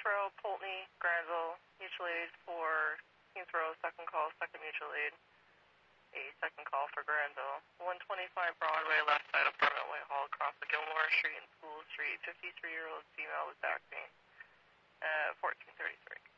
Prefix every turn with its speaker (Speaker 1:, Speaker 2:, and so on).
Speaker 1: Heathrow, Pulteney, Granville, mutual aid for Heathrow, second call, second mutual aid. A second call for Granville. 125 Broadway, left side apartment, Whitehall, across the Gilmore Street and School Street. 53-year-old female with back pain. 1433.